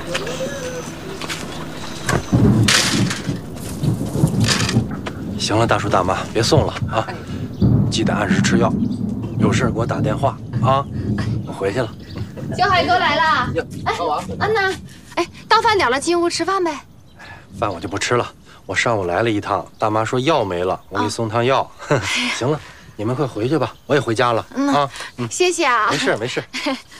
行了，大叔大妈，别送了啊！记得按时吃药，有事给我打电话啊！我回去了。 小海哥来了。 哎， 安娜，哎，到饭点了，进屋吃饭呗。 饭我就不吃了，我上午来了一趟，大妈说药没了，我给你送趟药。行了，你们快回去吧，我也回家了啊。 谢谢啊。 没事没事。